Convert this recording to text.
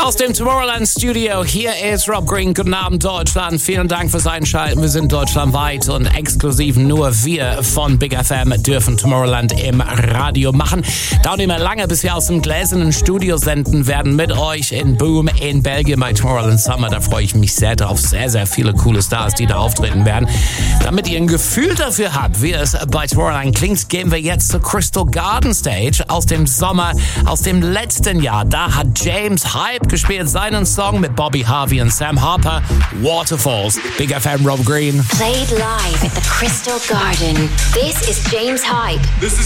Aus dem Tomorrowland Studio, hier ist Rob Green. Guten Abend, Deutschland. Vielen Dank fürs Einschalten. Wir sind deutschlandweit und exklusiv nur wir von Big FM dürfen Tomorrowland im Radio machen. Dauert nicht mehr lange, bis wir aus dem gläsernen Studio senden werden mit euch in Boom in Belgien bei Tomorrowland Summer. Da freue ich mich sehr drauf. Sehr, sehr viele coole Stars, die da auftreten werden. Damit ihr ein Gefühl dafür habt, wie es bei Tomorrowland klingt, gehen wir jetzt zur Crystal Garden Stage aus dem Sommer, aus dem letzten Jahr. Da hat James Hype gespielt, seinen Song mit Bobby Harvey und Sam Harper, Waterfalls. Big FM, Rob Green. Played live at the Crystal Garden. This is James Hype. This is